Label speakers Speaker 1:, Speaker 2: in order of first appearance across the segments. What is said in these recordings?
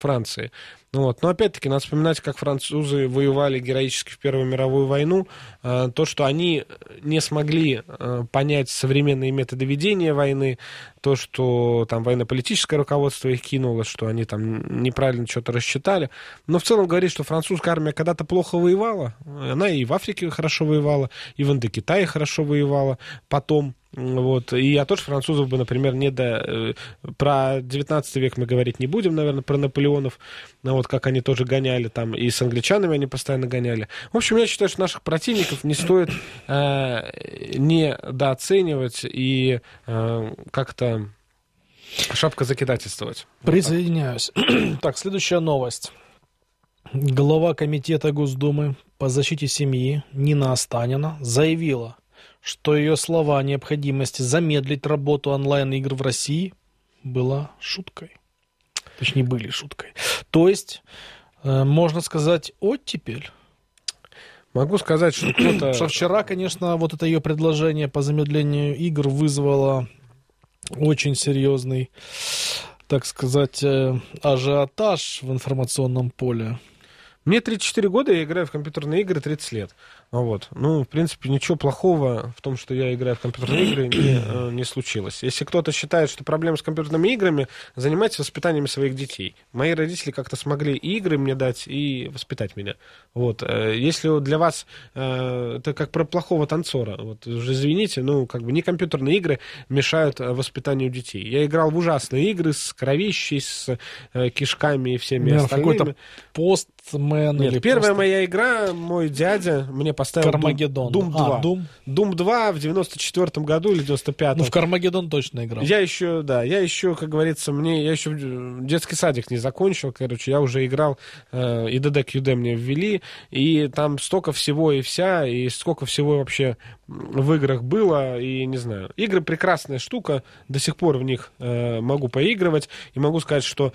Speaker 1: Франции. Вот. Но опять-таки надо вспоминать, как французы воевали героически в Первую мировую войну. То, что они не смогли понять современные методы ведения войны, то, что там военно-политическое руководство их кинуло, что они там неправильно что-то рассчитали. Но в целом говорить, что французская армия когда-то плохо воевала, она и в Африке хорошо воевала, и в Индокитае хорошо воевала потом. Вот. И я тоже французов бы, например, про 19 век мы говорить не будем, наверное, про Наполеонов, вот как они тоже гоняли там, и с англичанами они постоянно гоняли. В общем, я считаю, что наших противников не стоит недооценивать и как-то шапкозакидательствовать.
Speaker 2: Присоединяюсь. Так, следующая новость. Глава комитета Госдумы по защите семьи Нина Останина заявила, что ее слова о необходимости замедлить работу онлайн-игр в России была шуткой. Точнее, были шуткой. То есть, можно сказать, оттепель.
Speaker 1: Могу сказать, что кто-то...
Speaker 2: Что вчера, конечно, вот это ее предложение по замедлению игр вызвало очень серьезный, так сказать, ажиотаж в информационном поле.
Speaker 1: Мне 34 года, я играю в компьютерные игры 30 лет. Вот. Ну, в принципе, ничего плохого в том, что я играю в компьютерные игры, не случилось. Если кто-то считает, что проблема с компьютерными играми, занимайтесь воспитанием своих детей. Мои родители как-то смогли и игры мне дать, и воспитать меня. Вот. Если для вас это как про плохого танцора, вот, уже извините, ну, как бы не компьютерные игры мешают воспитанию детей. Я играл в ужасные игры с кровищей, с кишками и всеми остальными.
Speaker 2: Какой-то постмен.
Speaker 1: Нет, первая моя игра, мой дядя мне поставил
Speaker 2: Кармагеддон.
Speaker 1: Doom 2. Doom 2 в 94-м году или 95-м.
Speaker 2: Ну, в Кармагеддон точно играл.
Speaker 1: Я еще, как говорится, я еще детский садик не закончил, короче, я уже играл, и DDQD мне ввели, и там столько всего и вся, и сколько всего вообще в играх было, и не знаю. Игры прекрасная штука, до сих пор в них могу поигрывать, и могу сказать, что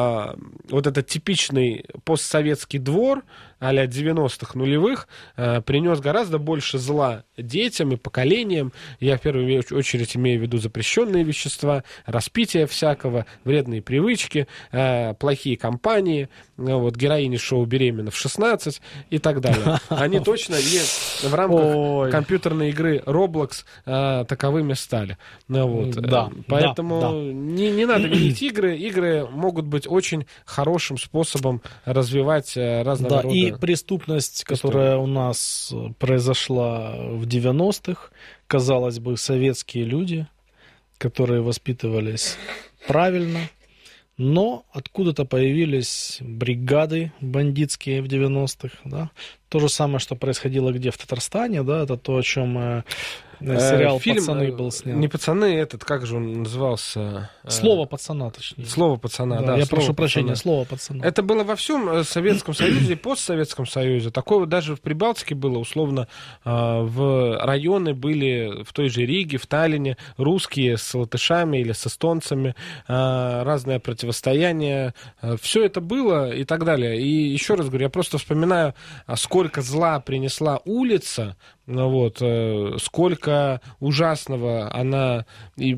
Speaker 1: вот этот типичный постсоветский двор а-ля 90-х нулевых принес гораздо больше зла детям и поколениям. Я в первую очередь имею в виду запрещенные вещества, распитие всякого, вредные привычки, плохие компании, вот, героини шоу «Беременна в 16» и так далее. Они точно в рамках компьютерной игры Roblox таковыми стали. Вот.
Speaker 2: Да,
Speaker 1: поэтому не надо винить игры. Игры могут быть очень хорошим способом развивать разного рода...
Speaker 2: И преступность, которая у нас произошла в 90-х, казалось бы, советские люди, которые воспитывались правильно, но откуда-то появились бригады бандитские в 90-х, да? То же самое, что происходило где в Татарстане, да, это то, о чем сериал
Speaker 1: фильм,
Speaker 2: «Пацаны» был снят.
Speaker 1: Не «Пацаны», как же он назывался?
Speaker 2: «Слово пацана», точнее.
Speaker 1: «Слово пацана», да.
Speaker 2: Я прошу прощения, «Слово пацана».
Speaker 1: Это было во всем Советском Союзе и постсоветском Союзе. Такое вот даже в Прибалтике было, условно, в районы были в той же Риге, в Таллине, русские с латышами или с эстонцами, разное противостояние. Все это было и так далее. И еще раз говорю, я просто вспоминаю, сколько зла принесла улица, вот, сколько ужасного она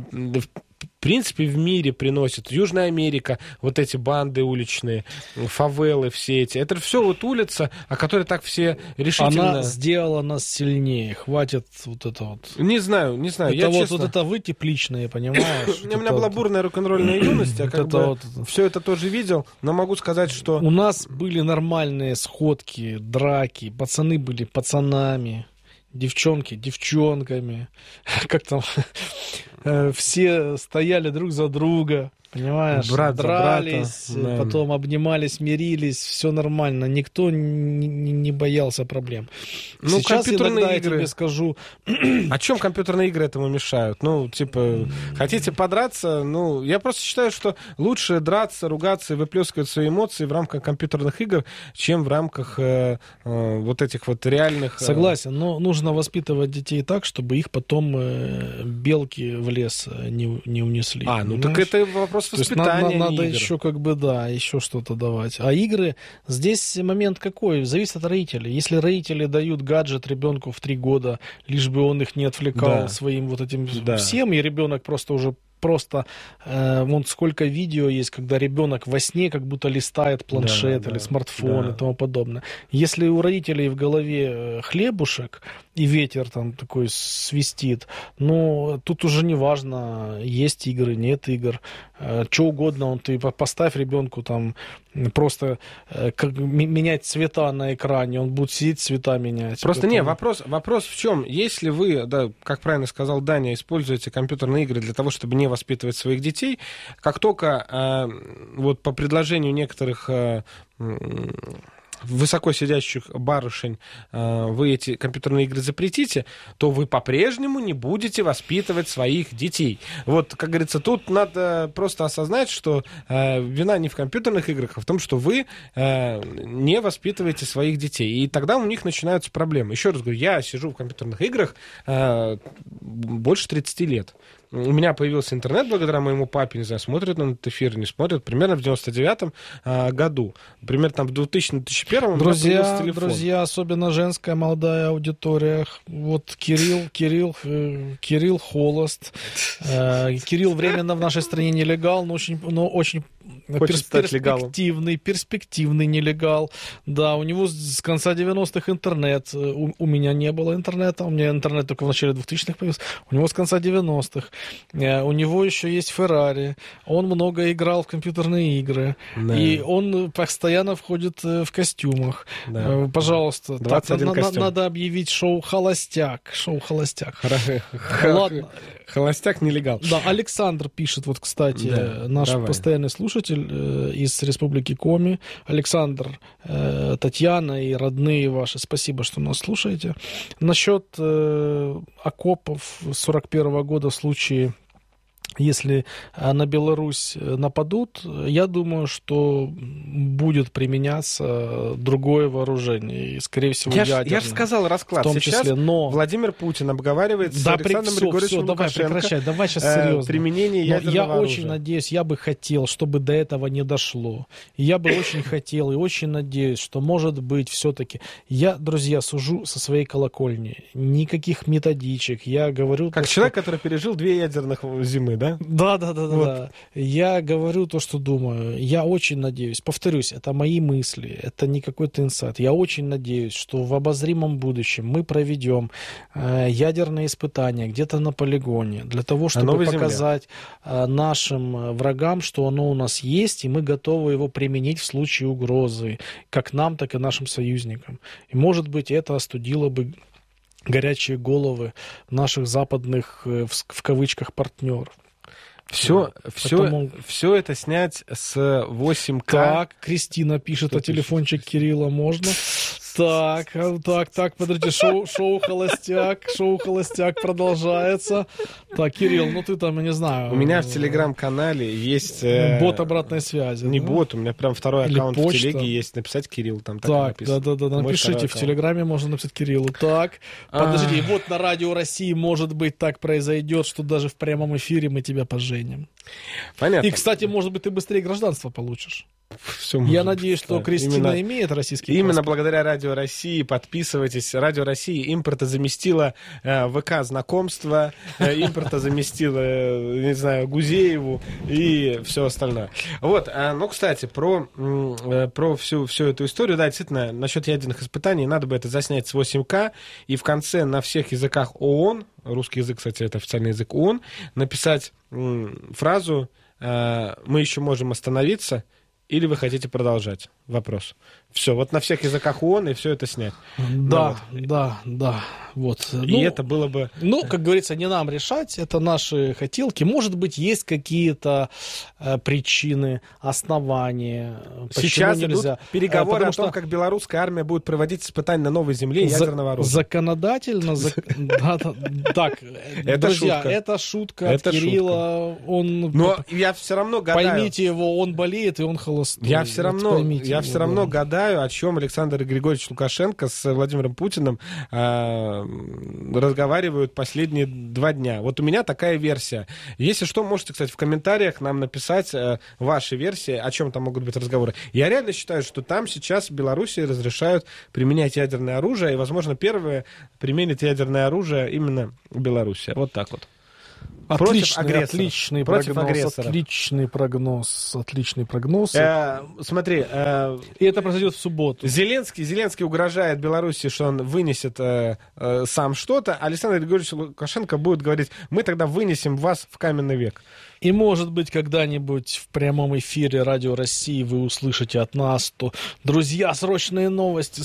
Speaker 1: в принципе в мире приносит. Южная Америка, вот эти банды уличные, фавелы все эти. Это все вот улица, о которой так все решительно...
Speaker 2: Она сделала нас сильнее. Хватит вот это вот...
Speaker 1: Не знаю.
Speaker 2: Это
Speaker 1: Я,
Speaker 2: вот,
Speaker 1: честно...
Speaker 2: вот это вы тепличные, понимаешь?
Speaker 1: У меня была бурная рок-н-ролльная юность, я как бы все это тоже видел, но могу сказать, что...
Speaker 2: У нас были нормальные сходки, драки, пацаны были пацанами, девчонки девчонками, как там, все стояли друг за друга, понимаешь,
Speaker 1: брат
Speaker 2: дрались,
Speaker 1: за брата,
Speaker 2: потом обнимались, мирились, все нормально, никто не боялся проблем.
Speaker 1: Ну,
Speaker 2: сейчас иногда
Speaker 1: игры...
Speaker 2: я тебе скажу...
Speaker 1: О чем компьютерные игры этому мешают? Ну, типа, хотите подраться? Ну, я просто считаю, что лучше драться, ругаться и выплескивать свои эмоции в рамках компьютерных игр, чем в рамках вот этих вот реальных...
Speaker 2: Согласен, но нужно воспитывать детей так, чтобы их потом белки в лес не унесли.
Speaker 1: Ну так это вопрос воспитания.
Speaker 2: То есть надо
Speaker 1: игр.
Speaker 2: еще еще что-то давать. А игры, здесь момент какой? Зависит от родителей. Если родители дают гаджет ребенку в 3 года, лишь бы он их не отвлекал своим вот этим всем, и ребенок просто уже просто вон сколько видео есть, когда ребенок во сне как будто листает планшет или смартфон и тому подобное. Если у родителей в голове хлебушек и ветер там такой свистит, ну, тут уже не важно, есть игры, нет игр, что угодно, ты поставь ребенку там просто менять цвета на экране, он будет сидеть цвета менять.
Speaker 1: Просто не, вопрос в чем? Если вы, да, как правильно сказал Даня, используете компьютерные игры для того, чтобы не воспитывать своих детей, как только вот по предложению некоторых высоко сидящих барышень вы эти компьютерные игры запретите, то вы по-прежнему не будете воспитывать своих детей. Вот, как говорится, тут надо просто осознать, что вина не в компьютерных играх, а в том, что вы не воспитываете своих детей. И тогда у них начинаются проблемы. Еще раз говорю, я сижу в компьютерных играх больше 30 лет. У меня появился интернет благодаря моему папе, не знаю, смотрит он этот эфир, не смотрит, примерно в 99-м году. Примерно там в 2000-2001 у меня появился телефон.
Speaker 2: Друзья, особенно женская молодая аудитория. Вот Кирилл холост. Кирилл временно в нашей стране нелегал, но очень перспективный нелегал. Да, у него с конца 90-х интернет. У меня не было интернета. У меня интернет только в начале 2000-х появился. У него с конца 90-х. У него еще есть Феррари. Он много играл в компьютерные игры. Да. И он постоянно входит в костюмах. Да. Пожалуйста. Так, надо объявить шоу «Холостяк». Шоу «Холостяк».
Speaker 1: Ладно. Холостяк нелегал.
Speaker 2: Да, Александр пишет, вот, кстати, наш постоянный слушатель из Республики Коми. Александр, Татьяна и родные ваши, спасибо, что нас слушаете. Насчет окопов 41-го года в случае, если на Беларусь нападут, я думаю, что будет применяться другое вооружение, и, скорее всего, ядерное.
Speaker 1: Я же сказал расклад.
Speaker 2: В том числе, но...
Speaker 1: Владимир Путин обговаривает с Александром Григорьевичем Лукашенко
Speaker 2: давай сейчас серьезно.
Speaker 1: Применение ядерного оружия.
Speaker 2: Я очень надеюсь, я бы хотел, чтобы до этого не дошло. Я бы очень хотел и очень надеюсь, что, может быть, все-таки... Я, друзья, сужу со своей колокольни. Никаких методичек. Я говорю...
Speaker 1: Как человек, который пережил 2 ядерных зимы, да?
Speaker 2: Да. Да. Я говорю то, что думаю. Я очень надеюсь, повторюсь, это мои мысли, это не какой-то инсайт. Я очень надеюсь, что в обозримом будущем мы проведем ядерные испытания где-то на полигоне, для того, чтобы показать нашим врагам, что оно у нас есть, и мы готовы его применить в случае угрозы, как нам, так и нашим союзникам. И, может быть, это остудило бы горячие головы наших западных, в кавычках, партнеров.
Speaker 1: Все это снять с 8К.
Speaker 2: Так, Кристина пишет, а телефончик Кирилла можно? Так, подожди, шоу «Холостяк» продолжается. Так, Кирилл, ну ты там, я не знаю...
Speaker 1: У меня в Телеграм-канале есть...
Speaker 2: Бот обратной связи.
Speaker 1: Не бот, у меня прям второй аккаунт в Телеге есть, написать Кирилл, там так написано.
Speaker 2: Да, напишите, в Телеграме можно написать Кириллу. Так, подождите, вот на Радио России, может быть, так произойдет, что даже в прямом эфире мы тебя поженим.
Speaker 1: Понятно.
Speaker 2: И, кстати, может быть, ты быстрее гражданство получишь.
Speaker 1: Я
Speaker 2: надеюсь, что Кристина имеет российский паспорт.
Speaker 1: Именно благодаря Радио России. Подписывайтесь. Радио России импортозаместила ВК знакомства, импортозаместила, не знаю, Гузееву и все остальное. Вот, ну, кстати, про всю эту историю, да, действительно, насчет ядерных испытаний, надо бы это заснять с 8К и в конце на всех языках ООН, русский язык, кстати, это официальный язык ООН, написать фразу «Мы еще можем остановиться», или вы хотите продолжать? Вопрос. Все, вот на всех языках ООН и все это снять.
Speaker 2: Да. Вот.
Speaker 1: И это было бы...
Speaker 2: Ну, как говорится, не нам решать, это наши хотелки. Может быть, есть какие-то причины, основания,
Speaker 1: сейчас
Speaker 2: нельзя.
Speaker 1: Идут переговоры о том, как белорусская армия будет проводить испытания на новой земле ядерного оружия.
Speaker 2: Законодательно... Так, друзья, это шутка от Кирилла.
Speaker 1: Но я все равно гадаю...
Speaker 2: Поймите его, он болеет, и он холостой.
Speaker 1: Я все равно гадаю, о чем Александр Григорьевич Лукашенко с Владимиром Путиным разговаривают последние 2 дня. Вот у меня такая версия. Если что, можете, кстати, в комментариях нам написать ваши версии, о чем там могут быть разговоры. Я реально считаю, что там сейчас в Беларуси разрешают применять ядерное оружие, и, возможно, первое применит ядерное оружие именно в Беларуси. Вот так вот. Против агрессоров.
Speaker 2: Отличный прогноз.
Speaker 1: Смотри.
Speaker 2: И это произойдет в субботу.
Speaker 1: Зеленский угрожает Беларуси, что он вынесет сам что-то. Александр Григорьевич Лукашенко будет говорить: мы тогда вынесем вас в каменный век.
Speaker 2: И, может быть, когда-нибудь в прямом эфире Радио России вы услышите от нас, то, друзья, срочная новость.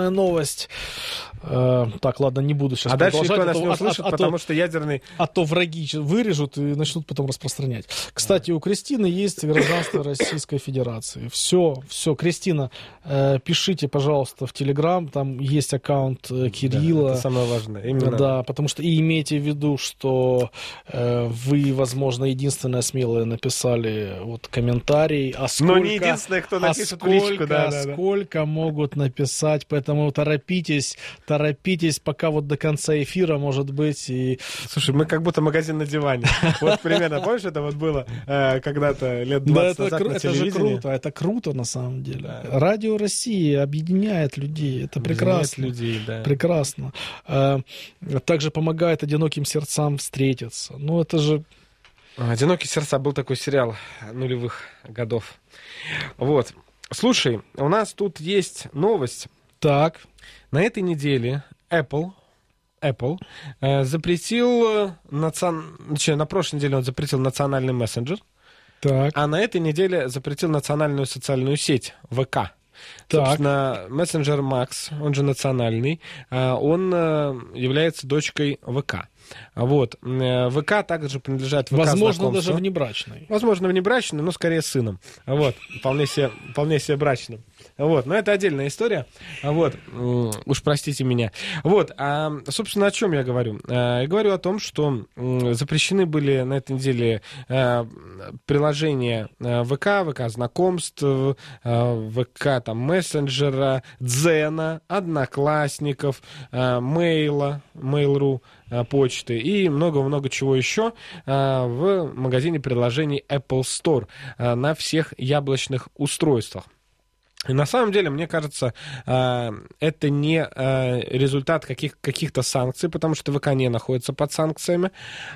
Speaker 2: Так, ладно, не буду сейчас продолжать.
Speaker 1: Дальше никто нас не услышит, потому что ядерный...
Speaker 2: А то враги вырежут и начнут потом распространять. Кстати, у Кристины есть гражданство Российской Федерации. Все, Кристина, пишите, пожалуйста, в Телеграм, там есть аккаунт Кирилла.
Speaker 1: Да, это самое важное. Именно.
Speaker 2: Да, потому что и имейте в виду, что вы, возможно, единственная смелая написали вот комментарий,
Speaker 1: но не единственная, кто напишет в личку.
Speaker 2: Сколько могут написать, поэтому торопитесь, пока вот до конца эфира, может быть. И...
Speaker 1: Слушай, мы как будто магазин на диване. Вот примерно, помнишь, это вот было когда-то лет 20 назад на телевидении?
Speaker 2: Это же круто, это круто на самом деле. Радио России объединяет людей, это прекрасно. Прекрасно. Также помогает одиноким сердцам встретиться. Ну, это же...
Speaker 1: «Одинокие сердца» был такой сериал нулевых годов. Вот. Слушай, у нас тут есть новость.
Speaker 2: Так.
Speaker 1: На этой неделе Apple запретил... На прошлой неделе он запретил национальный мессенджер.
Speaker 2: Так.
Speaker 1: А на этой неделе запретил национальную социальную сеть ВК. Собственно, мессенджер Max, он же национальный, он является дочкой ВК. Вот. ВК также принадлежит ВК
Speaker 2: Возможно, даже внебрачный.
Speaker 1: Возможно, внебрачный, но скорее сыном. Вот. Вполне себе брачным. Вот. Но это отдельная история. Вот. Уж простите меня. Вот. Собственно, о чем я говорю? Я говорю о том, что запрещены были на этой неделе приложения ВК знакомств, ВК там мессенджера, Дзена, Одноклассников, Mail.ru, почты и много-много чего еще в магазине приложений Apple Store на всех яблочных устройствах. И на самом деле, мне кажется, это не результат каких-то санкций, потому что ВК не находится под санкциями,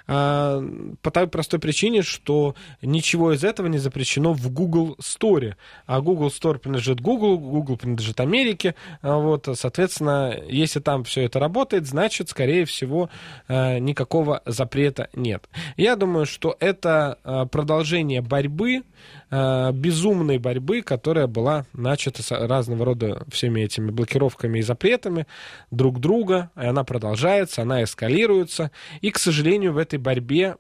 Speaker 1: по той простой причине, что ничего из этого не запрещено в Google Store. А Google Store принадлежит Google принадлежит Америке. Вот, соответственно, если там все это работает, значит, скорее всего, никакого запрета нет. Я думаю, что это продолжение борьбы, безумной борьбы, которая была начата с разного рода всеми этими блокировками и запретами друг друга, и она продолжается, она эскалируется, и, к сожалению, в этой борьбе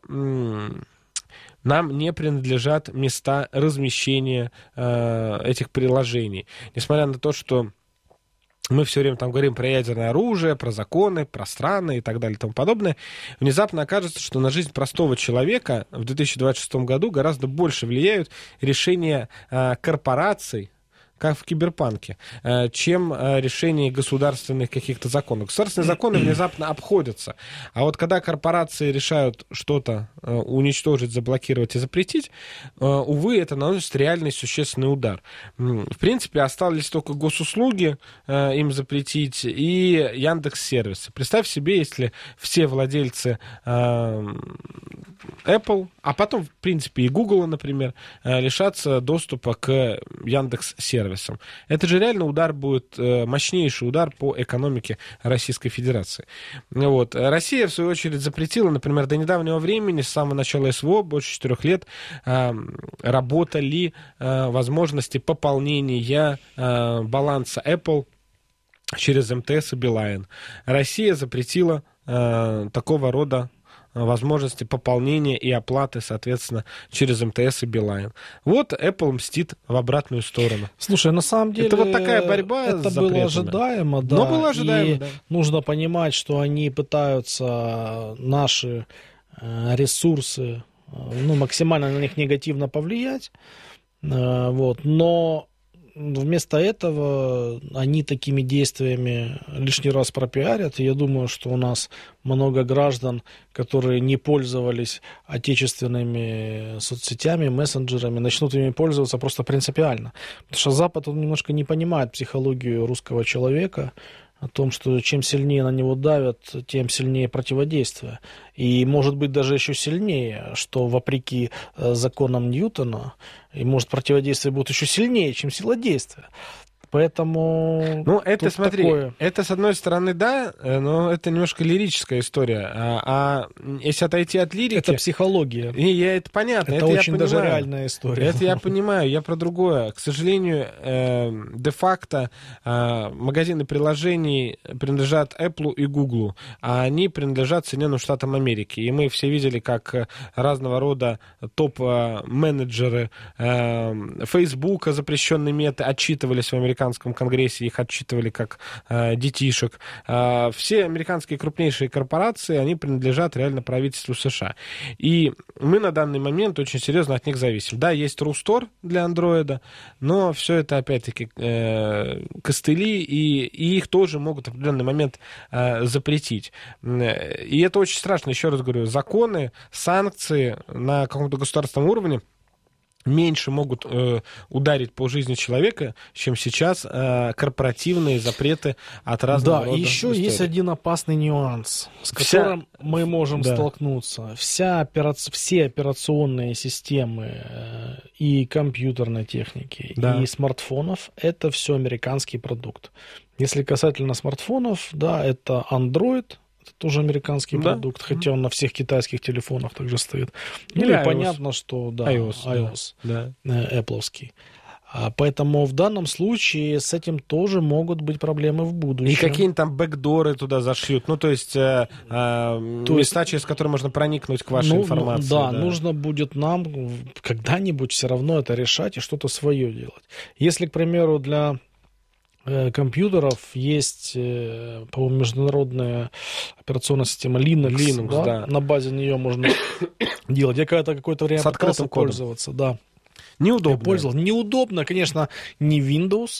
Speaker 1: нам не принадлежат места размещения этих приложений. Несмотря на то, что мы все время там говорим про ядерное оружие, про законы, про страны и так далее и тому подобное, внезапно окажется, что на жизнь простого человека в 2026 году гораздо больше влияют решения корпораций, как в Киберпанке, чем решение государственных каких-то законов. Государственные законы внезапно обходятся. А вот когда корпорации решают что-то уничтожить, заблокировать и запретить, увы, это наносит реальный существенный удар. В принципе, остались только госуслуги им запретить и Яндекс.Сервисы. Представь себе, если все владельцы Apple, а потом, в принципе, и Google, например, лишатся доступа к Яндекс.Сервисам. Это же реально удар будет, мощнейший удар по экономике Российской Федерации. Вот. Россия, в свою очередь, запретила, например, до недавнего времени, с самого начала СВО, больше 4 лет, работали возможности пополнения баланса Apple через МТС и Билайн. Россия запретила такого рода возможности пополнения и оплаты, соответственно, через МТС и Билайн. Вот Apple мстит в обратную сторону.
Speaker 2: Слушай, на самом деле...
Speaker 1: Это вот такая борьба
Speaker 2: это
Speaker 1: с запретами.
Speaker 2: было ожидаемо, да.
Speaker 1: Но было ожидаемо,
Speaker 2: и
Speaker 1: да.
Speaker 2: Нужно понимать, что они пытаются наши ресурсы, максимально на них негативно повлиять. Вот. Но вместо этого они такими действиями лишний раз пропиарят. И я думаю, что у нас много граждан, которые не пользовались отечественными соцсетями, мессенджерами, начнут ими пользоваться просто принципиально. Потому что Запад, он немножко не понимает психологию русского человека. о том, что чем сильнее на него давят, тем сильнее противодействие. И может быть даже еще сильнее, что вопреки законам Ньютона, и может противодействие будет еще сильнее, чем сила действия. Поэтому...
Speaker 1: Ну, это, смотри,
Speaker 2: такое...
Speaker 1: это, с одной стороны, да, но это немножко лирическая история. А если отойти от лирики...
Speaker 2: Это психология.
Speaker 1: И это понятно.
Speaker 2: Это очень даже реальная история.
Speaker 1: Это я понимаю, я про другое. К сожалению, де-факто магазины приложений принадлежат Apple и Google, а они принадлежат Соединенным Штатам Америки. И мы все видели, как разного рода топ-менеджеры Facebook, запрещенные меты, отчитывались в американском Конгрессе, их отчитывали как детишек. Все американские крупнейшие корпорации, они принадлежат реально правительству США. И мы на данный момент очень серьезно от них зависим. Да, есть Рустор для андроида, но все это, опять-таки, костыли, и их тоже могут в определенный момент запретить. И это очень страшно. Еще раз говорю, законы, санкции на каком-то государственном уровне меньше могут ударить по жизни человека, чем сейчас корпоративные запреты от разного рода.
Speaker 2: Да, и еще
Speaker 1: историй.
Speaker 2: есть один опасный нюанс, с которым мы можем столкнуться. Все операционные системы и компьютерной техники, и смартфонов — это все американский продукт. Если касательно смартфонов, да, это Android, это тоже американский продукт, хотя он на всех китайских телефонах также стоит. Ну и понятно, что iOS, Apple-овский. Поэтому в данном случае с этим тоже могут быть проблемы в будущем.
Speaker 1: И какие-нибудь там бэкдоры туда зашьют, ну то есть места, через которые можно проникнуть к вашей информации.
Speaker 2: Да, нужно будет нам когда-нибудь все равно это решать и что-то свое делать. Если, к примеру, для компьютеров есть, по-моему, международная операционная система Linux, да? На базе нее можно делать. Я когда-то какое-то время пытался пользоваться. Да.
Speaker 1: Неудобно.
Speaker 2: Я пользовался. Неудобно, конечно, не Windows,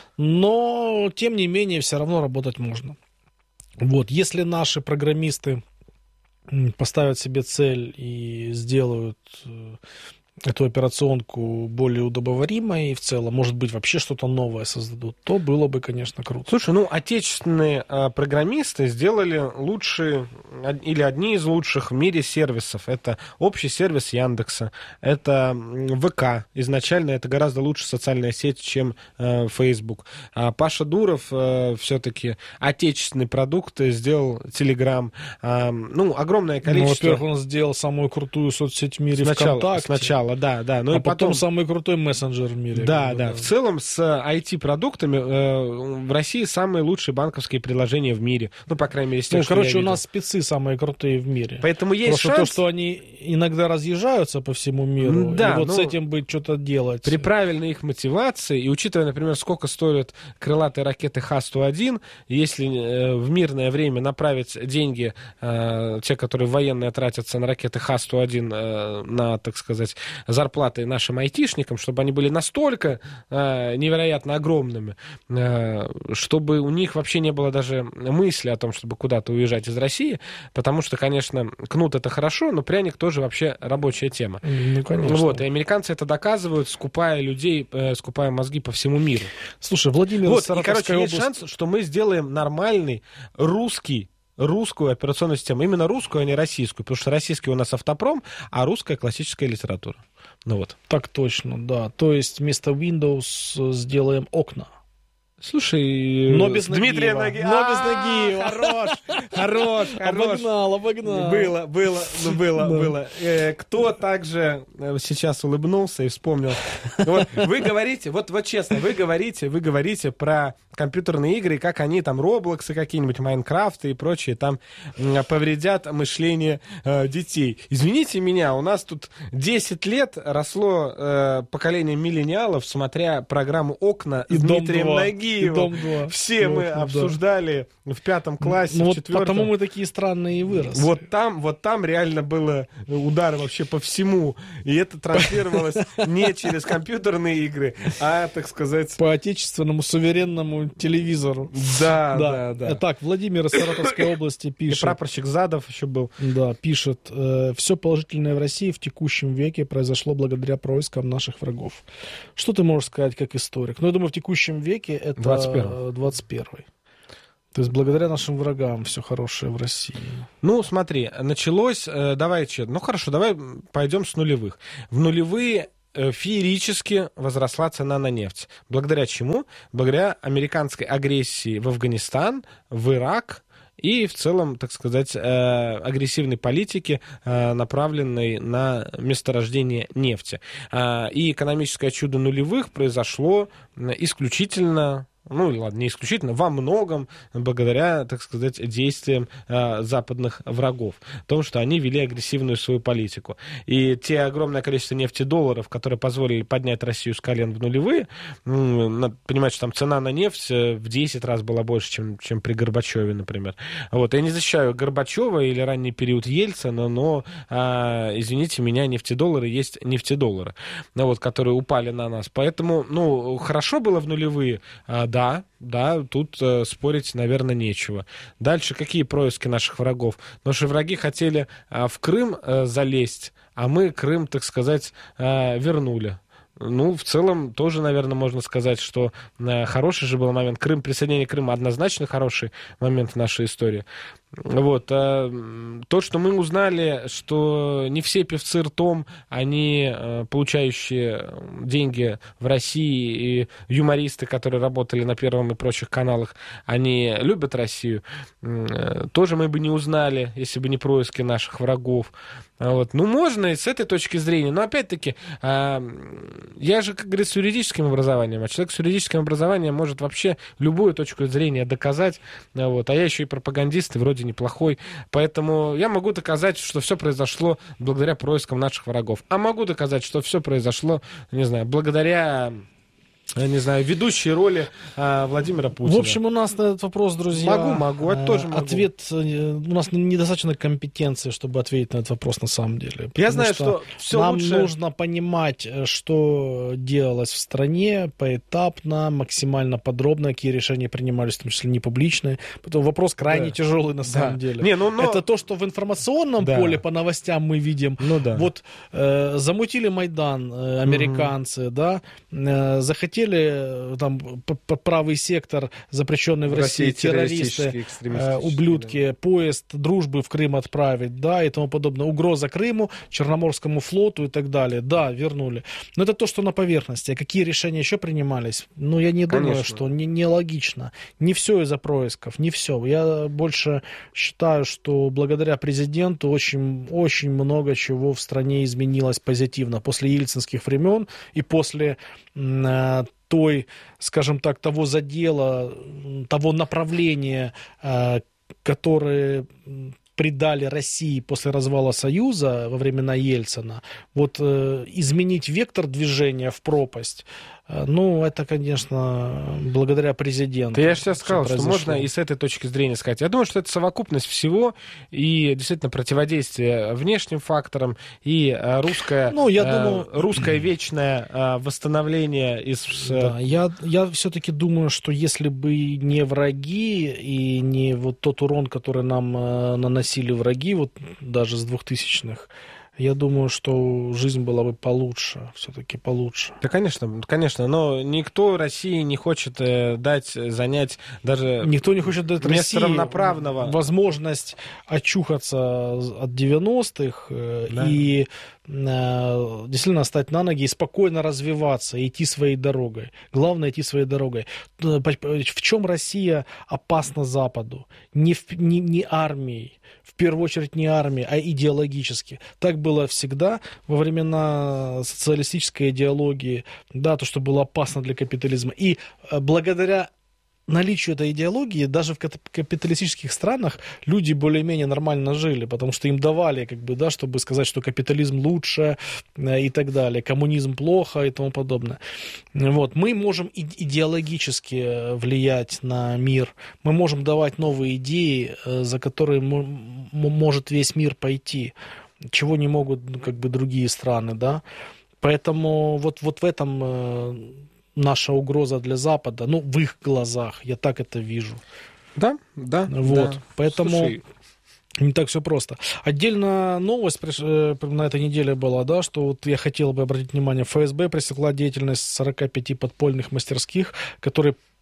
Speaker 2: но, тем не менее, все равно работать можно. Вот. Если наши программисты поставят себе цель и сделают эту операционку более удобоваримой и в целом, может быть, вообще что-то новое создадут, то было бы, конечно, круто.
Speaker 1: Слушай, отечественные программисты сделали лучшие или одни из лучших в мире сервисов. Это общий сервис Яндекса, это ВК. Изначально это гораздо лучше социальная сеть, чем Facebook. Паша Дуров все-таки отечественный продукт сделал Telegram. Огромное количество...
Speaker 2: во-первых, он сделал самую крутую соцсеть в мире ВКонтакте.
Speaker 1: Сначала, да. Но и
Speaker 2: потом самый крутой мессенджер в мире.
Speaker 1: Да. В целом с IT-продуктами в России самые лучшие банковские приложения в мире. По крайней мере, с тех, что я видел.
Speaker 2: У нас спецы самые крутые в мире.
Speaker 1: Поэтому есть
Speaker 2: просто
Speaker 1: шанс...
Speaker 2: то, что они иногда разъезжаются по всему миру, и с этим будет что-то делать.
Speaker 1: При правильной их мотивации, и учитывая, например, сколько стоят крылатые ракеты Х-101, если в мирное время направить деньги, те, которые военные тратятся на ракеты Х-101, на, так сказать, зарплаты нашим айтишникам, чтобы они были настолько невероятно огромными, чтобы у них вообще не было даже мысли о том, чтобы куда-то уезжать из России, потому что, конечно, кнут — это хорошо, но пряник тоже вообще рабочая тема.
Speaker 2: Конечно.
Speaker 1: И американцы это доказывают, скупая людей, скупая мозги по всему миру.
Speaker 2: Слушай, Владимир,
Speaker 1: есть шанс, что мы сделаем нормальный русскую операционную систему. Именно русскую, а не российскую. Потому что российский у нас автопром, а русская классическая литература.
Speaker 2: Так точно, да. То есть вместо Windows сделаем окна.
Speaker 1: Слушай,
Speaker 2: но без
Speaker 1: Дмитрия Нагиева. Хорош.
Speaker 2: Обогнал.
Speaker 1: Было. Кто также сейчас улыбнулся и вспомнил? Вы говорите, вот честно, вы говорите про компьютерные игры, как они там, Роблоксы какие-нибудь, Майнкрафты и прочие, там повредят мышление детей. Извините меня, у нас тут 10 лет росло поколение миллениалов, смотря программу «Окна» с Дмитрием Нагиевым. Все мы обсуждали в 5 классе, в 4.
Speaker 2: Потому мы такие странные и выросли.
Speaker 1: Вот там реально было удар вообще по всему. И это транслировалось не через компьютерные игры, а, так сказать...
Speaker 2: По отечественному суверенному телевизору.
Speaker 1: Да.
Speaker 2: Так, Владимир из Саратовской области пишет...
Speaker 1: И прапорщик Задов еще был.
Speaker 2: Да, пишет. Все положительное в России в текущем веке произошло благодаря проискам наших врагов. Что ты можешь сказать как историк? Я думаю, в текущем веке это 21-й. То есть благодаря нашим врагам все хорошее в России.
Speaker 1: Ну, смотри, началось, давай пойдем с нулевых. В нулевые феерически возросла цена на нефть. Благодаря чему? Благодаря американской агрессии в Афганистан, в Ирак и в целом, так сказать, агрессивной политике, направленной на месторождение нефти. И экономическое чудо нулевых произошло исключительно... Ну, ладно, не исключительно, во многом благодаря, так сказать, действиям западных врагов. В том, что они вели агрессивную свою политику. И те огромное количество нефтедолларов, которые позволили поднять Россию с колен в нулевые, понимаете, что там цена на нефть в 10 раз была больше, чем при Горбачеве, например. Вот. Я не защищаю Горбачева или ранний период Ельцина, но, извините меня, нефтедоллары есть нефтедоллары, вот, которые упали на нас. Поэтому, ну, хорошо было в нулевые, да, тут спорить, наверное, нечего. Дальше какие происки наших врагов? Наши враги хотели в Крым залезть, а мы Крым, так сказать, вернули. Ну, в целом, тоже, наверное, можно сказать, что хороший же был момент. Присоединение Крыма однозначно хороший момент в нашей истории. Вот. То, что мы узнали, что не все певцы ртом, они получающие деньги в России, и юмористы, которые работали на Первом и прочих каналах, они любят Россию. Тоже мы бы не узнали, если бы не происки наших врагов. Вот. Ну, можно и с этой точки зрения. Но, опять-таки, я же, как говорится, с юридическим образованием, а человек с юридическим образованием может вообще любую точку зрения доказать. Вот. А я еще и пропагандист, и вроде неплохой. Поэтому я могу доказать, что все произошло благодаря проискам наших врагов. А могу доказать, что все произошло, не знаю, благодаря... не знаю, ведущей роли Владимира Путина.
Speaker 2: В общем, у нас на этот вопрос, друзья...
Speaker 1: Могу, это тоже могу.
Speaker 2: Ответ... У нас недостаточно компетенции, чтобы ответить на этот вопрос на самом деле.
Speaker 1: Я знаю, что все
Speaker 2: нам
Speaker 1: лучше...
Speaker 2: нужно понимать, что делалось в стране поэтапно, максимально подробно, какие решения принимались, в том числе не публичные. Потом вопрос крайне тяжелый на самом деле. Это то, что в информационном поле по новостям мы видим. Вот замутили Майдан американцы, захотели там правый сектор, запрещенный в России, террористы, ублюдки, поезд дружбы в Крым отправить, да, и тому подобное. Угроза Крыму, Черноморскому флоту и так далее. Да, вернули. Но это то, что на поверхности. А какие решения еще принимались? Ну, я не думаю, что не логично. Не все из-за происков, не все. Я больше считаю, что благодаря президенту очень, очень много чего в стране изменилось позитивно. После ельцинских времен и после той, скажем так, того задела, того направления, которое придали России после развала Союза во времена Ельцина, вот изменить вектор движения в пропасть, ну, это, конечно, благодаря президенту.
Speaker 1: Я же сейчас сказал, что можно и с этой точки зрения сказать. Я думаю, что это совокупность всего и действительно противодействие внешним факторам и русское вечное восстановление из...
Speaker 2: Да, я все-таки думаю, что если бы не враги и не вот тот урон, который нам наносили враги, вот даже с 2000-х, я думаю, что жизнь была бы получше, все-таки получше.
Speaker 1: Да, конечно, но никто России не хочет занять даже...
Speaker 2: Никто не хочет дать России
Speaker 1: равноправного
Speaker 2: возможность очухаться от 90-х и действительно стать на ноги и спокойно развиваться, и идти своей дорогой. Главное, идти своей дорогой. В чем Россия опасна Западу? Не армией, в первую очередь не армией, а идеологически. Так было всегда во времена социалистической идеологии, да, то, что было опасно для капитализма. И благодаря наличию этой идеологии даже в капиталистических странах люди более-менее нормально жили, потому что им давали, чтобы сказать, что капитализм лучше и так далее, коммунизм плохо и тому подобное. Вот. Мы можем идеологически влиять на мир, мы можем давать новые идеи, за которые может весь мир пойти, чего не могут другие страны, да. Поэтому вот в этом наша угроза для Запада, в их глазах, я так это вижу.
Speaker 1: Да.
Speaker 2: Вот, поэтому... Слушай, не так все просто. Отдельно новость на этой неделе была, да, что вот я хотел бы обратить внимание, ФСБ пресекла деятельность 45 подпольных мастерских, которые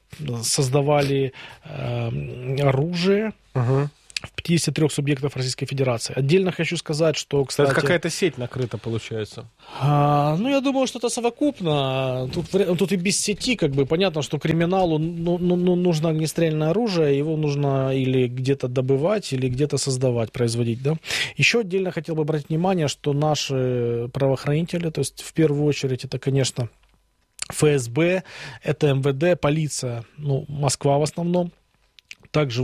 Speaker 2: создавали оружие в 53 субъектов Российской Федерации. Отдельно хочу сказать, что, кстати...
Speaker 1: Это какая-то сеть накрыта, получается.
Speaker 2: Я думаю, что это совокупно. Тут и без сети, понятно, что криминалу нужно огнестрельное оружие, его нужно или где-то добывать, или где-то создавать, производить, да. Еще отдельно хотел бы обратить внимание, что наши правоохранители, то есть в первую очередь это, конечно, ФСБ, это МВД, полиция, Москва в основном. Также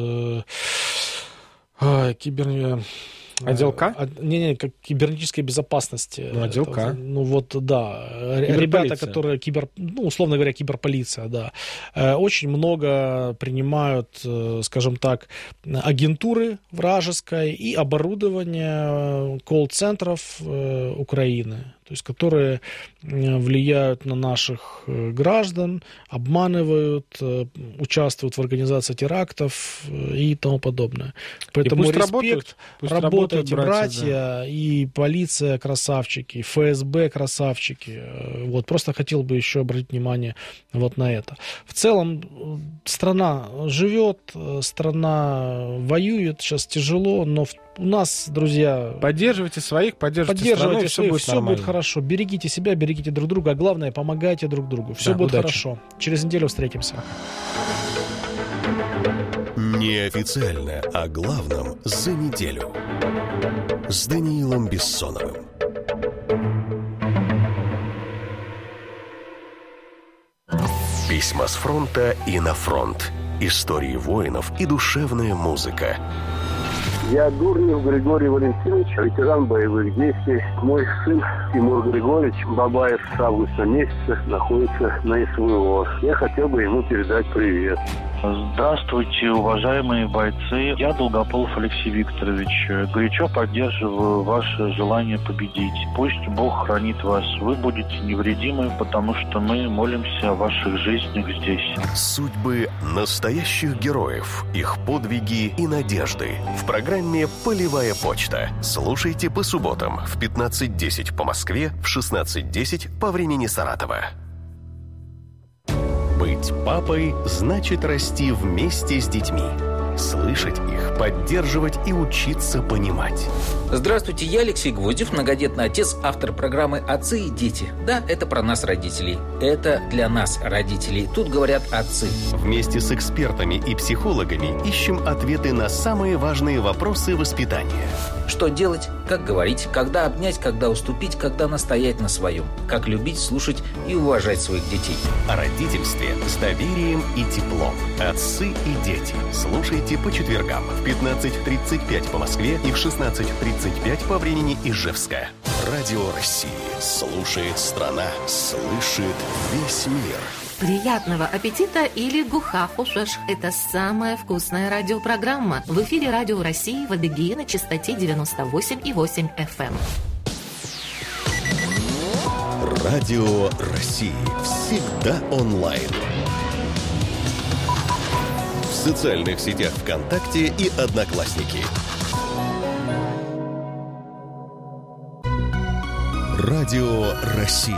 Speaker 1: Отдел К?
Speaker 2: Как кибернетической безопасности.
Speaker 1: Отдел К.
Speaker 2: Ребята, которые условно говоря, киберполиция, да. Очень много принимают, скажем так, агентуры вражеской и оборудование колл-центров Украины, то есть которые влияют на наших граждан, обманывают, участвуют в организации терактов и тому подобное. Поэтому респект, работайте, братья, и полиция красавчики, и ФСБ красавчики. Просто хотел бы еще обратить внимание на это. В целом страна живет, страна воюет, сейчас тяжело, но у нас, друзья...
Speaker 1: Поддерживайте своих, поддерживайте страну,
Speaker 2: все будет хорошо. Берегите себя, берегите друг друга, а главное, помогайте друг другу. Все будет хорошо. Через неделю встретимся.
Speaker 3: Неофициально о главном за неделю. С Даниилом Бессоновым. Письма с фронта и на фронт. Истории воинов и душевная музыка.
Speaker 4: Я Дурнев Григорий Валентинович, ветеран боевых действий. Мой сын Тимур Григорьевич Бабаев с августа месяца находится на СВО. Я хотел бы ему передать привет.
Speaker 5: Здравствуйте, уважаемые бойцы. Я Долгополов Алексей Викторович. Горячо поддерживаю ваше желание победить. Пусть Бог хранит вас. Вы будете невредимы, потому что мы молимся о ваших жизнях здесь.
Speaker 3: Судьбы настоящих героев, их подвиги и надежды. В программе «Полевая почта». Слушайте по субботам в 15:10 по Москве, в 16:10 по времени Саратова. Быть папой значит расти вместе с детьми. Слышать их, поддерживать и учиться понимать.
Speaker 6: Здравствуйте, я Алексей Гвоздев, многодетный отец, автор программы «Отцы и дети». Да, это про нас, родителей. Это для нас, родителей. Тут говорят отцы.
Speaker 3: Вместе с экспертами и психологами ищем ответы на самые важные вопросы воспитания.
Speaker 6: Что делать, как говорить, когда обнять, когда уступить, когда настоять на своем. Как любить, слушать и уважать своих детей.
Speaker 3: О родительстве с доверием и теплом. Отцы и дети. Слушайте по четвергам в 15:35 по Москве и в 16:35 по времени Ижевска. Радио России. Слушает страна. Слышит весь мир.
Speaker 7: Приятного аппетита или гухахушеш. Это самая вкусная радиопрограмма. В эфире Радио России в Адыгее на частоте 98,8 FM.
Speaker 3: Радио России. Всегда онлайн. В социальных сетях ВКонтакте и Одноклассники. Радио России.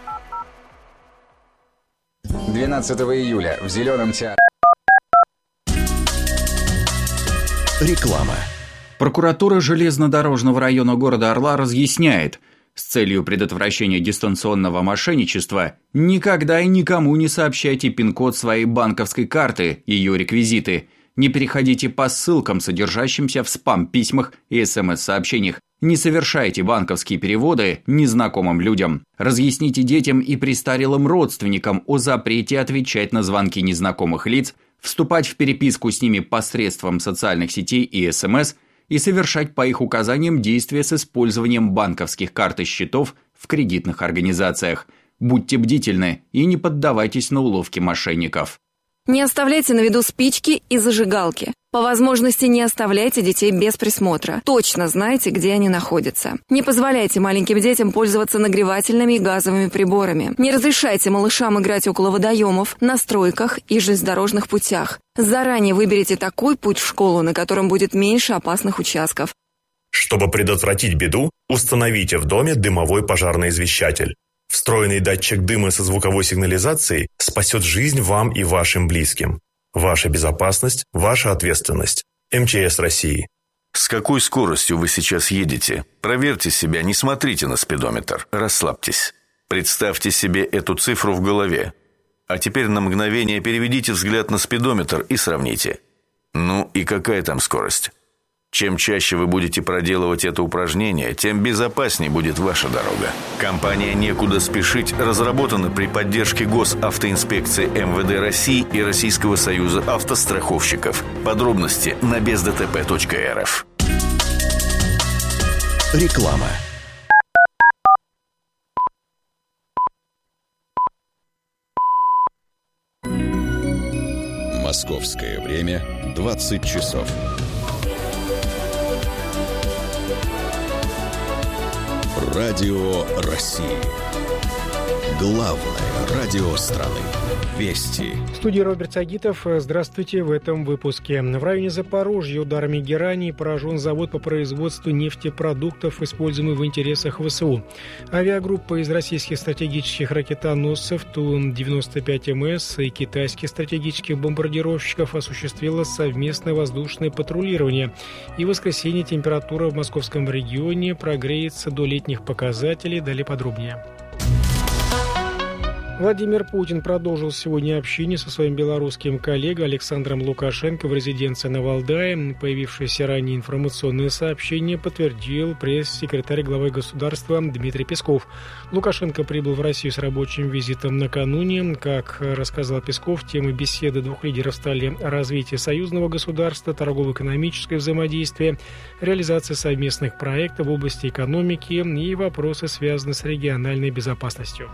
Speaker 8: 12 июля в Зеленом театре.
Speaker 3: Реклама.
Speaker 9: Прокуратура железнодорожного района города Орла разъясняет, с целью предотвращения дистанционного мошенничества никогда и никому не сообщайте пин-код своей банковской карты, ее реквизиты. Не переходите по ссылкам, содержащимся в спам-письмах и СМС-сообщениях. Не совершайте банковские переводы незнакомым людям. Разъясните детям и престарелым родственникам о запрете отвечать на звонки незнакомых лиц, вступать в переписку с ними посредством социальных сетей и СМС и совершать по их указаниям действия с использованием банковских карт и счетов в кредитных организациях. Будьте бдительны и не поддавайтесь на уловки мошенников.
Speaker 10: Не оставляйте на виду спички и зажигалки. По возможности не оставляйте детей без присмотра. Точно знайте, где они находятся. Не позволяйте маленьким детям пользоваться нагревательными и газовыми приборами. Не разрешайте малышам играть около водоемов, на стройках и железнодорожных путях. Заранее выберите такой путь в школу, на котором будет меньше опасных участков.
Speaker 11: Чтобы предотвратить беду, установите в доме дымовой пожарный извещатель. Встроенный датчик дыма со звуковой сигнализацией спасет жизнь вам и вашим близким. Ваша безопасность – ваша ответственность. МЧС России.
Speaker 12: С какой скоростью вы сейчас едете? Проверьте себя, не смотрите на спидометр. Расслабьтесь. Представьте себе эту цифру в голове. А теперь на мгновение переведите взгляд на спидометр и сравните. Ну и какая там скорость? Чем чаще вы будете проделывать это упражнение, тем безопаснее будет ваша дорога. Компания «Некуда спешить» разработана при поддержке Госавтоинспекции МВД России и Российского союза автостраховщиков. Подробности на бездтп.рф.
Speaker 3: Реклама. Московское время 20 часов. Радио России. Главное радио страны. Вести.
Speaker 13: В студии Роберт Сагитов. Здравствуйте. В этом выпуске. В районе Запорожья ударами герани поражен завод по производству нефтепродуктов, используемый в интересах ВСУ. Авиагруппа из российских стратегических ракетоносцев Ту-95МС и китайских стратегических бомбардировщиков осуществила совместное воздушное патрулирование. И в воскресенье температура в московском регионе прогреется до летних показателей. Далее подробнее. Владимир Путин продолжил сегодня общение со своим белорусским коллегой Александром Лукашенко в резиденции на Валдае. Появившееся ранее информационное сообщение подтвердил пресс-секретарь главы государства Дмитрий Песков. Лукашенко прибыл в Россию с рабочим визитом накануне. Как рассказал Песков, темы беседы двух лидеров стали развитие союзного государства, торгово-экономическое взаимодействие, реализация совместных проектов в области экономики и вопросы, связанные с региональной безопасностью.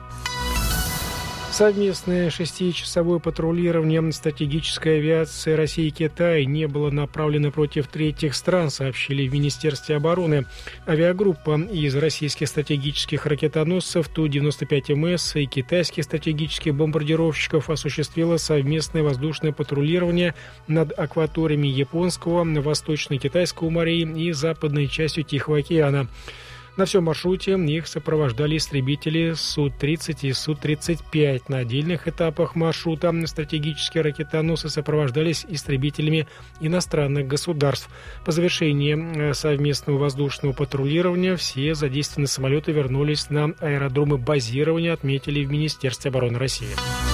Speaker 13: Совместное 6-часовое патрулирование стратегической авиации России и Китая не было направлено против третьих стран, сообщили в Министерстве обороны. Авиагруппа из российских стратегических ракетоносцев Ту-95МС и китайских стратегических бомбардировщиков осуществила совместное воздушное патрулирование над акваториями Японского, Восточно-Китайского морей и западной частью Тихого океана. На всем маршруте их сопровождали истребители Су-30 и Су-35. На отдельных этапах маршрута стратегические ракетоносцы сопровождались истребителями иностранных государств. По завершении совместного воздушного патрулирования все задействованные самолеты вернулись на аэродромы базирования, отметили в Министерстве обороны России.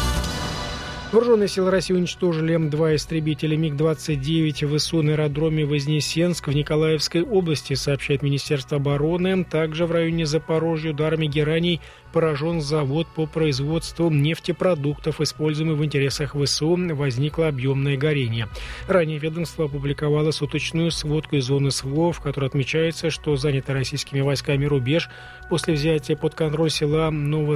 Speaker 13: Вооруженные силы России уничтожили 2 истребителя МиГ-29 ВСУ на аэродроме Вознесенск в Николаевской области, сообщает Министерство обороны. Также в районе Запорожья ударами гераний поражен завод по производству нефтепродуктов, используемый в интересах ВСУ. Возникло объемное горение. Ранее ведомство опубликовало суточную сводку из зоны СВО, в которой отмечается, что занятый российскими войсками рубеж после взятия под контроль села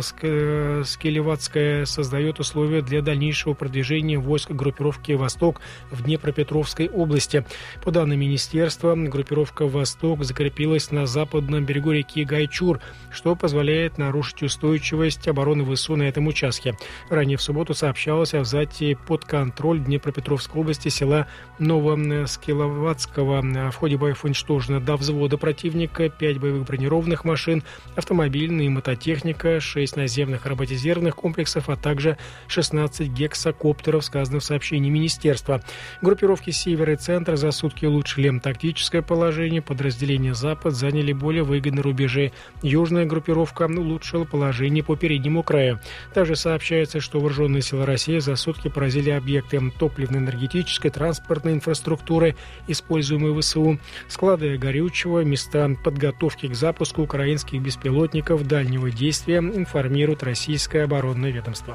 Speaker 13: Новоскелеватское создает условия для дальнейшего продвижения войск группировки «Восток» в Днепропетровской области. По данным министерства, группировка «Восток» закрепилась на западном берегу реки Гайчур, что позволяет нарушить устойчивость обороны ВСУ на этом участке. Ранее в субботу сообщалось о взятии под контроль Днепропетровской области села Новоскелеватского. В ходе боев уничтожено до взвода противника 5 боевых бронированных машин, автомобильная и мототехника, 6 наземных роботизированных комплексов, а также 16 гексакоптеров, сказано в сообщении министерства. Группировки «Север» и «Центр» за сутки улучшили тактическое положение. Подразделения «Запад» заняли более выгодные рубежи. Южная группировка улучшила положение по переднему краю. Также сообщается, что вооруженные силы России за сутки поразили объекты топливно-энергетической, транспортной инфраструктуры, используемые ВСУ, склады горючего, места подготовки к запуску украинских беспилотников дальнего действия, информирует российское оборонное ведомство.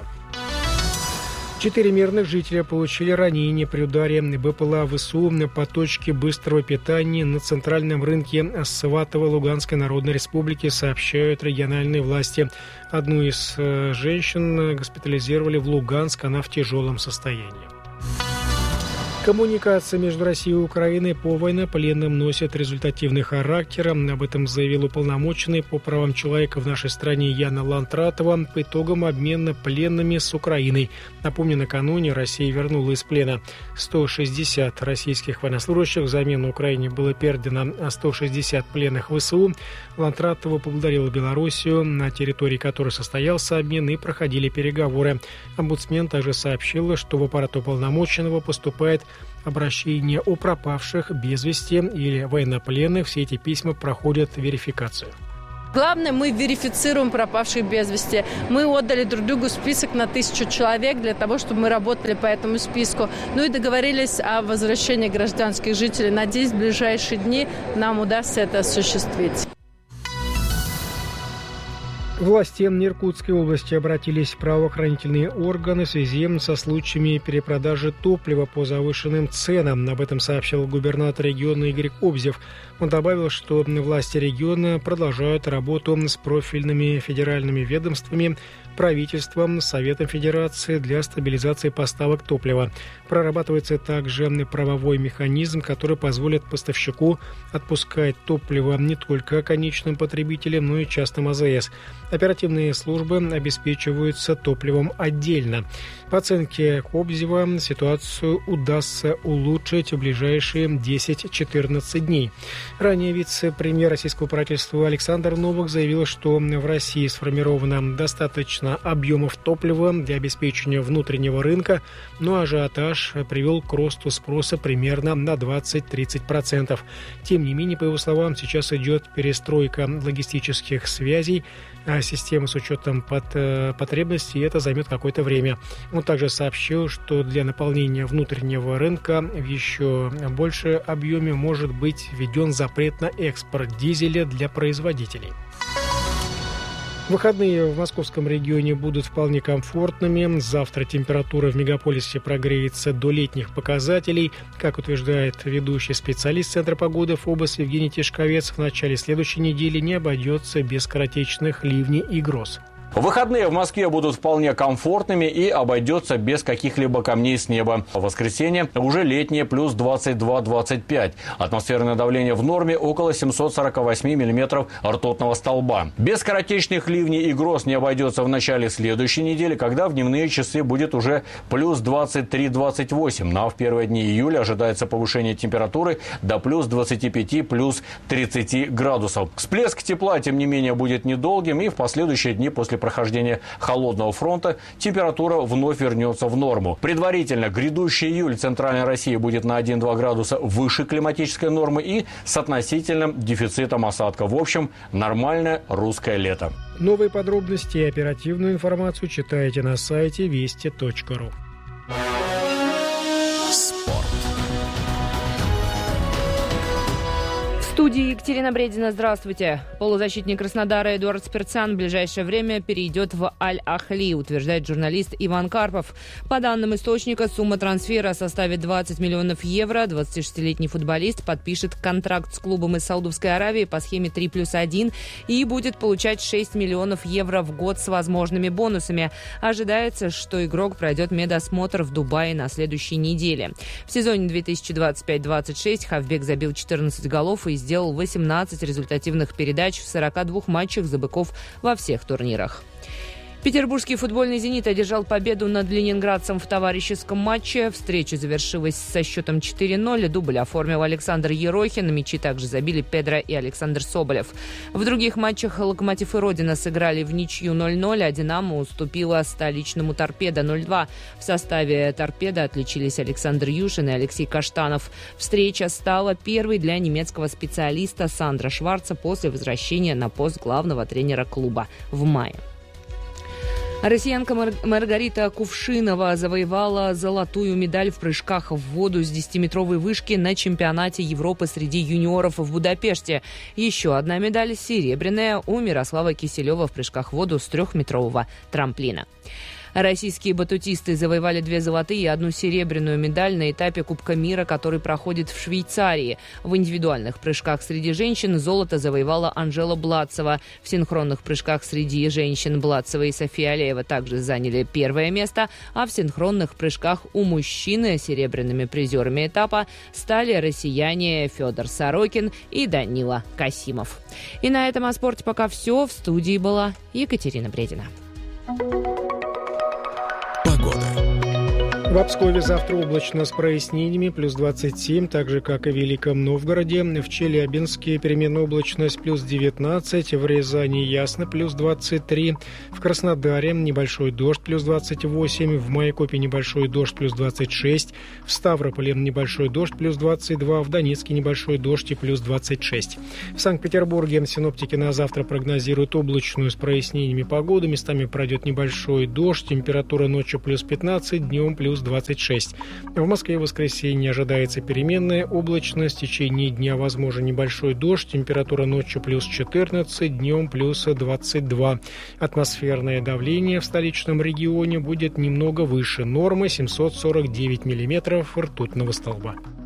Speaker 13: 4 мирных жителя получили ранения при ударе БПЛА ВСУ по точке быстрого питания на центральном рынке Сватово Луганской Народной Республики, сообщают региональные власти. Одну из женщин госпитализировали в Луганск, она в тяжелом состоянии. Коммуникация между Россией и Украиной по военнопленным носит результативный характер. Об этом заявил уполномоченный по правам человека в нашей стране Яна Лантратова по итогам обмена пленными с Украиной. Напомню, накануне Россия вернула из плена 160 российских военнослужащих. Взамен на Украине было передано 160 пленных ВСУ. Лантратова поблагодарила Белоруссию, на территории которой состоялся обмен, и проходили переговоры. Омбудсмен также сообщила, что в аппарат уполномоченного поступает обращение о пропавших без вести или военнопленных. Все эти письма проходят верификацию.
Speaker 14: Главное, мы верифицируем пропавших без вести. Мы отдали друг другу список на 1000 человек для того, чтобы мы работали по этому списку. Ну и договорились о возвращении гражданских жителей. Надеюсь, в ближайшие дни нам удастся это осуществить.
Speaker 13: Власти Иркутской области обратились в правоохранительные органы в связи со случаями перепродажи топлива по завышенным ценам. Об этом сообщил губернатор региона Игорь Кобзев. Он добавил, что власти региона продолжают работу с профильными федеральными ведомствами, правительством, Советом Федерации для стабилизации поставок топлива. Прорабатывается также правовой механизм, который позволит поставщику отпускать топливо не только конечным потребителям, но и частным АЗС. Оперативные службы обеспечиваются топливом отдельно. По оценке Кобзева, ситуацию удастся улучшить в ближайшие 10-14 дней. Ранее вице-премьер российского правительства Александр Новак заявил, что в России сформировано достаточно объемов топлива для обеспечения внутреннего рынка, но ажиотаж привел к росту спроса примерно на 20-30%. Тем не менее, по его словам, сейчас идет перестройка логистических связей, системы с учетом потребностей, и это займет какое-то время. Он также сообщил, что для наполнения внутреннего рынка в еще большем объеме может быть введен запрет на экспорт дизеля для производителей. Выходные в московском регионе будут вполне комфортными. Завтра температура в мегаполисе прогреется до летних показателей. Как утверждает ведущий специалист Центра погоды ФОБОС Евгений Тишковец, в начале следующей недели не обойдется без скоротечных ливней и гроз.
Speaker 15: Выходные в Москве будут вполне комфортными и обойдется без каких-либо камней с неба. В воскресенье уже летнее плюс 22-25. Атмосферное давление в норме около 748 миллиметров ртутного столба. Без скоротечных ливней и гроз не обойдется в начале следующей недели, когда в дневные часы будет уже плюс 23-28. Но в первые дни июля ожидается повышение температуры до плюс 25, плюс 30 градусов. Всплеск тепла, тем не менее, будет недолгим, и в последующие дни после прохождения холодного фронта температура вновь вернется в норму. Предварительно грядущий июль в Центральной России будет на 1-2 градуса выше климатической нормы и с относительным дефицитом осадков. В общем, нормальное русское лето.
Speaker 13: Новые подробности и оперативную информацию читайте на сайте вести.ру.
Speaker 16: В студии Екатерина Бредина. Здравствуйте. Полузащитник Краснодара Эдуард Спирцян в ближайшее время перейдет в Аль-Ахли, утверждает журналист Иван Карпов. По данным источника, сумма трансфера составит 20 миллионов евро. 26-летний футболист подпишет контракт с клубом из Саудовской Аравии по схеме 3+1 и будет получать 6 миллионов евро в год с возможными бонусами. Ожидается, что игрок пройдет медосмотр в Дубае на следующей неделе. В сезоне 2025-26 Хавбек забил 14 голов и сделал 18 результативных передач в 42 матчах за быков во всех турнирах. Петербургский футбольный «Зенит» одержал победу над ленинградцем в товарищеском матче. Встреча завершилась со счетом 4-0. Дубль оформил Александр Ерохин. Мячи также забили Педро и Александр Соболев. В других матчах «Локомотив» и «Родина» сыграли в ничью 0-0, а «Динамо» уступила столичному «Торпедо» 0-2. В составе «Торпедо» отличились Александр Юшин и Алексей Каштанов. Встреча стала первой для немецкого специалиста Сандра Шварца после возвращения на пост главного тренера клуба в мае. Россиянка Маргарита Кувшинова завоевала золотую медаль в прыжках в воду с 10-метровой вышки на чемпионате Европы среди юниоров в Будапеште. Еще одна медаль серебряная у Мирослава Киселева в прыжках в воду с 3-метрового трамплина. Российские батутисты завоевали 2 золотые и 1 серебряную медаль на этапе Кубка мира, который проходит в Швейцарии. В индивидуальных прыжках среди женщин золото завоевала Анжела Блацова. В синхронных прыжках среди женщин Блацова и София Алеева также заняли 1 место, а в синхронных прыжках у мужчин серебряными призерами этапа стали россияне Федор Сорокин и Данила Касимов. И на этом о спорте пока все. В студии была Екатерина Бредина.
Speaker 13: В Пскове завтра облачно с прояснениями, плюс 27, так же, как и в Великом Новгороде. В Челябинске переменная облачность, плюс 19, в Рязани ясно, плюс 23, в Краснодаре небольшой дождь, плюс 28, в Майкопе небольшой дождь, плюс 26, в Ставрополе небольшой дождь, плюс 22, в Донецке небольшой дождь и плюс 26. В Санкт-Петербурге синоптики на завтра прогнозируют облачную с прояснениями погоду, местами пройдет небольшой дождь, температура ночью плюс 15, днем плюс 26. В Москве в воскресенье ожидается переменная облачность. В течение дня возможен небольшой дождь. Температура ночью плюс 14, днем плюс 22. Атмосферное давление в столичном регионе будет немного выше нормы 749 миллиметров ртутного столба.